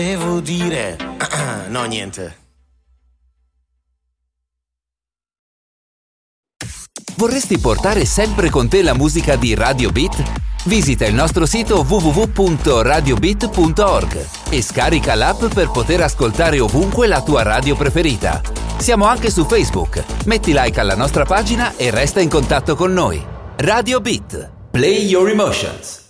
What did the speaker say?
Devo dire... no, niente. Vorresti portare sempre con te la musica di Radio Beat? Visita il nostro sito www.radiobeat.org e scarica l'app per poter ascoltare ovunque la tua radio preferita. Siamo anche su Facebook. Metti like alla nostra pagina e resta in contatto con noi. Radio Beat. Play your emotions.